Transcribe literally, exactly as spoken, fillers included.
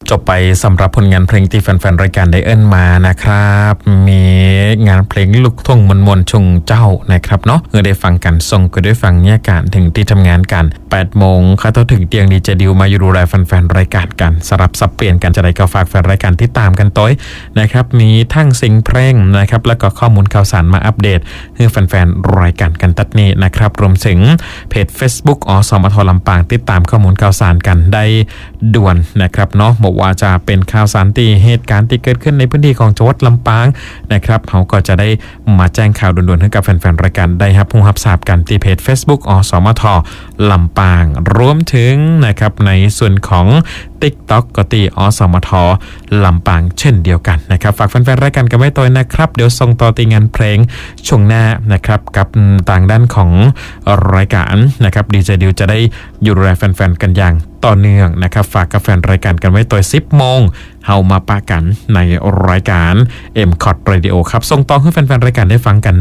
จบไปสำหรับผลงานเพลงที่แฟนๆรายการได้เอิ้นมานะครับมีงานเพลงลูกทุ่งมนๆชงเจ้านะครับเนาะเมื่อได้ฟังกันส่งก็ได้ฟังเนี่ยการถึงที่ทำงานกันแปดโมงค่ะต้องถึงเตียงดีเจดิวมาอยู่ดูแลแฟนๆรายการกันสลับสับเปลี่ยนกันจะได้ก็ฝากแฟนรายการที่ตามกันต้อยนะครับมีทั้งสิ่งเพลงนะครับแล้วก็ข้อมูลข่าวสารมาอัปเดตให้แฟนๆรายการกันตัดนี้นะครับรวมถึงเพจ Facebook อสมทลำปางติดตามข้อมูลข่าวสารกันได้ด่วนนะครับเนาะบอกว่าจะเป็นข่าวสารที่เหตุการณ์ที่เกิดขึ้นในพื้นที่ของจังหวัดลำปางนะครับเขาก็จะได้มาแจ้งข่าวด่วนๆให้กับแฟนๆรายการได้รับรู้รับทราบกันที่เพจ Facebook อสมทลำปางรวมถึงนะครับในส่วนของ TikTok ก็ตีอสมทลำปางเช่นเดียวกันนะครับฝากแฟนๆรายการกันไว้ตัวนะครับเดี๋ยวส่งต่อตีงานเพลงช่วงหน้านะครับกับต่างด้านของรายการนะครับดีเจดิวจะได้อยู่ดูแลแฟนๆกันอย่างต่อเนื่องนะครับฝากกับแฟนรายการกันไว้ตัวสิบโมงเฮามาปะกันในรายการ เอ็ม คอท Radio ครับส่งต่อให้แฟนๆรายการได้ฟังกัน